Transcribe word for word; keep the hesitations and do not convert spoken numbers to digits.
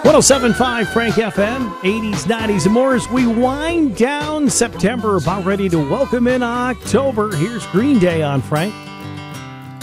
ten seventy-five Frank F M, eighties, nineties, and more as we wind down September, about ready to welcome in October. Here's Green Day on Frank.